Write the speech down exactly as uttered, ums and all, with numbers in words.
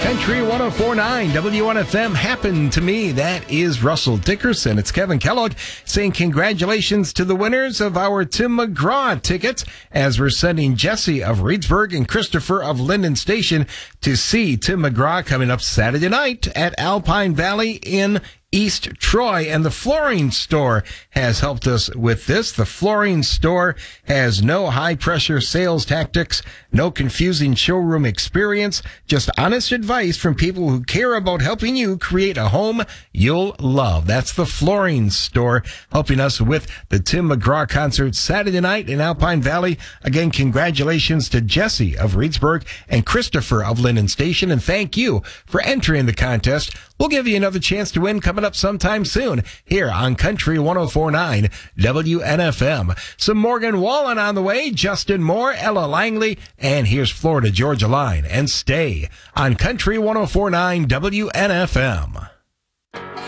Country one oh four point nine W N F M happened to me. That is Russell Dickerson. It's Kevin Kellogg saying congratulations to the winners of our Tim McGraw tickets as we're sending Jesse of Reedsburg and Christopher of Linden Station to see Tim McGraw coming up Saturday night at Alpine Valley in East Troy. And the Flooring Store has helped us with this. The Flooring Store has no high-pressure sales tactics, no confusing showroom experience, just honest advice from people who care about helping you create a home you'll love. That's the Flooring Store helping us with the Tim McGraw concert Saturday night in Alpine Valley. Again, congratulations to Jesse of Reedsburg and Christopher of Linden Station, and thank you for entering the contest. We'll give you another chance to win coming up sometime soon here on Country one oh four point nine W N F M. Some Morgan Wallen on the way, Justin Moore, Ella Langley, and here's Florida Georgia Line. And stay on Country one oh four point nine W N F M.